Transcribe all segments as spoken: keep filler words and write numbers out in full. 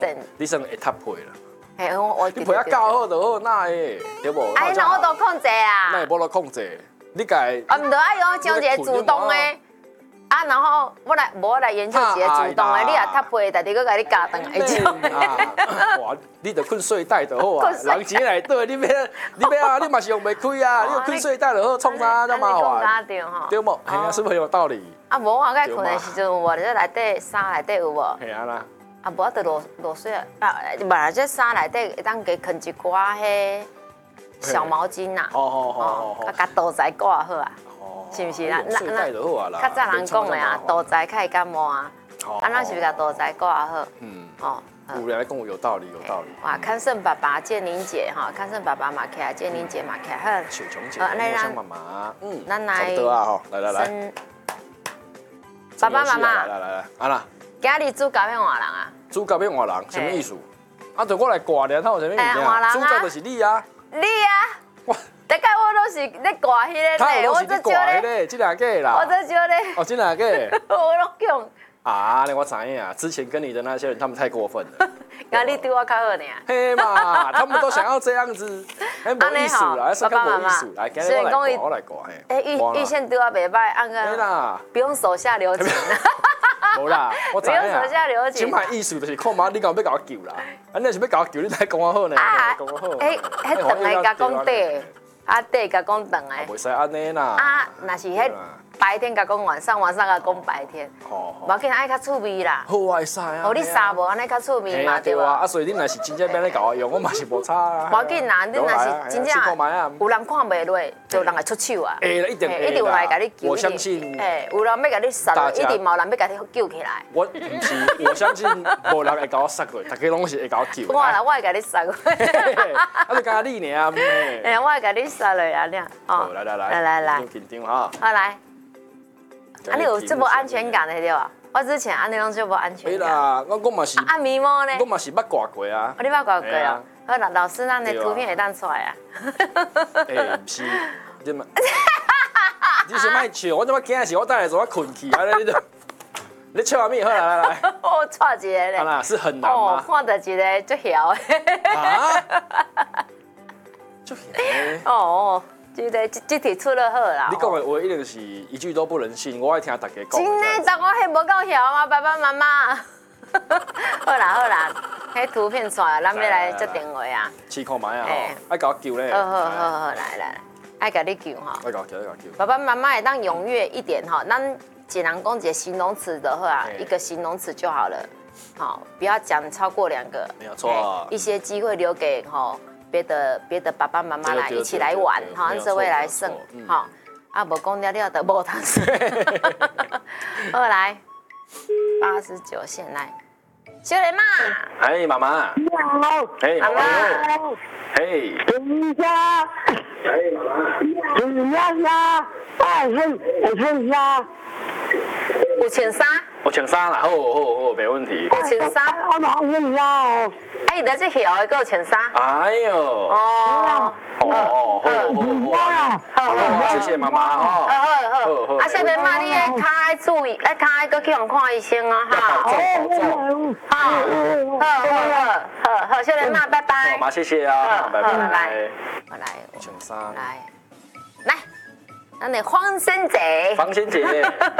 你算会搭配啦。 嘿，我我你配啊教好就好，那会对无？ 哎，那我都控制啊。 那会无落控制，你家。 啊，唔得啊，用将一个主动的。啊，然后我来，无来研究一个主动的，你也搭配，但是佮你加长来种。 哇，你着困睡袋就好啊，人钱内底，你要你要啊，你嘛是用袂开啊，你困睡袋就好，创啥这麻烦？对无？嘿啊，是不是有道理？ 啊，无我该困的时阵，我这内底衫内底有无？ 嘿啊啦。 啊，无得落落水啊，啊，嘛这衫内底会当加囥一寡迄小毛巾呐， 哦哦哦哦，啊，甲肚脐挂好啊。是不是啦？ 那那较早人讲的啊，肚脐较会感冒啊，啊，咱是不是甲肚脐挂好？嗯，哦， 有人来跟我有道理，有道理。 哇，康胜爸爸、建宁姐哈，康胜爸爸嘛起来，建宁姐嘛起来，好。 雪琼姐，那让妈妈，嗯， 咱来， 得啊哈，来来来， 爸爸妈妈， 来来来来，啊啦， 今日煮咖啡换人啊？ 煮咖啡换人，什么意思？啊，对我来挂的，他有什么物件？煮咖就是你啊， 你啊，哇。大概我都是咧挂迄个咧， 我都是挂迄个，这两个啦。 我都少咧。 哦，这两个。 我都讲。 啊，那我知影啊，之前跟你的那些人，他们太过分了。 那你对我较好呢？ 嘿嘛，他们都想要这样子，哎，没意思啦，是更没意思。来，今日我来挂，我来挂嘿。 哎，玉玉线对我袂歹，按个不用手下留情。 无啦，我知影。不用手下留情。 今摆意思就是看嘛，你敢要甲我救啦？啊，你是要甲我救，你才讲我好呢。啊，讲我好。 哎，迄等来甲讲底。啊，对，甲讲长诶， 袂使安尼啦。 啊，若是迄白天甲讲晚上，晚上甲讲白天，无要紧，爱较趣味啦。 好啊，会使啊。 哦，你衫无安尼较趣味嘛， 对啊。啊，所以你若是真正要咧甲我用，我嘛是无差啊。 无要紧啦，你若是真正有人看袂落，就人会出手啊。 会啦，一定会啦。 一定有人甲你救。 我相信。 诶，有人要甲你杀落，一定冇人要甲你救起来。 我毋是，我相信无人会甲我杀过，大家拢是会甲我救。 我啦，我会甲你杀过。 啊，就甲你尔。 诶，我会甲你杀落啊，俩。 哦，来来来， 来来来， 紧张哈。 好来，啊，你有这么安全感的对吧？我之前安尼拢就无安全感。 对啦，我我嘛是。 啊，眉毛呢？ 我嘛是捌挂过啊。 你捌挂过啊？好，老老师，咱的图片会当出来啊。 诶，不是，你嘛，你先莫笑，我这么惊是我带来做我困去啊，你都，你笑咩？好来来来。 我错一个咧。 啊啦，是很难吗？ 哦，看到一个足晓的。啊？ 足晓。 哦。这个这题出得好啦！ 你讲的话一定是一句都不能信，我爱听大家讲。 真的，但我迄无够晓吗？爸爸妈妈。好啦好啦，迄图片出来，咱要来接电话啊。 试看卖啊！爱甲我救咧。 好好好好，来来，爱甲你救哈。 爱甲我救，爱甲我救。 爸爸妈妈也当踊跃一点哈，咱简单讲一个形容词的话，一个形容词就好了。好，不要讲超过两个。 没有错。 一些机会留给哈。别的别的爸爸妈妈来一起来玩，哈，社会来胜，哈，啊，无讲了了的无通说。好来，八十九线来，小莲妈。 哎，妈妈。 你好。 哎， 妈妈。 嘿。 等一下。哎，妈妈。怎么样呀？二千，五千三。 五千三。 五千三啦，好好好，没问题。 五千三。 我哪问呀？ 哎，你在这晓的够千三。 哎呦。哦。哦哦，好好好。好，谢谢妈妈哈。 好好好。啊，小莲妈，你诶脚爱注意，哎，脚爱搁去互看医生啊哈。 好， 好，好，好，好，小莲妈，拜拜。 妈妈，谢谢啊，拜拜。 拜拜。我来。 五千三。 来，来，咱的方仙姐。 方仙姐。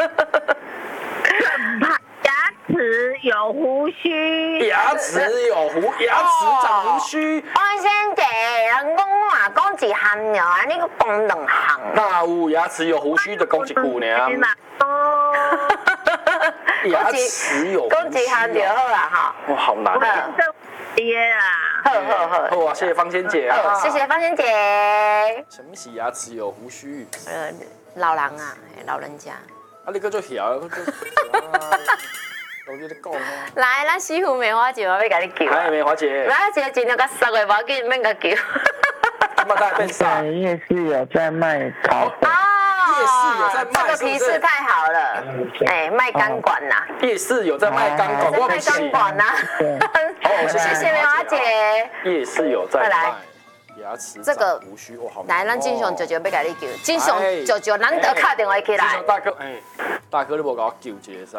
牙齿有胡须， 牙齿有胡，牙齿长胡须。 方仙姐，人讲话讲一项了，啊，你个讲两项。 那有牙齿有胡须的讲一句呢？牙齿有胡须。 讲一项就好啦哈。 哇，好难啊！ 耶啊！ 好好好。 好啊，谢谢方仙姐啊。 谢谢方仙姐。 什么是牙齿有胡须？ 呃，老人啊，老人家。 啊，你搁做晓，搁做。我跟你讲啊。 来，咱师傅梅花姐，我要甲你救。 嗨，梅花姐。 梅花姐尽量甲杀个，无要紧，免甲救。 他妈在变傻。 夜市有在卖烤粉。 夜市有在卖， 这个提示太好了。哎，卖钢管呐。 夜市有在卖钢管， 我卖钢管呐。 好，谢谢梅花姐。 夜市有在卖。牙齿这个胡须，哇，好。 来，咱金雄舅舅要甲你救，金雄舅舅难得打电话起来。 金雄大哥，哎，大哥你无甲我救一下。